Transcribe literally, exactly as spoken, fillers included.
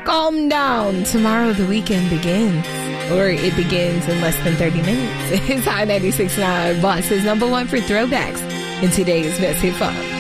Calm down. Tomorrow the weekend begins. Or it begins in less than thirty minutes. It's Hot ninety-six point nine, Boston's number one for throwbacks in today's Best Hip Hop.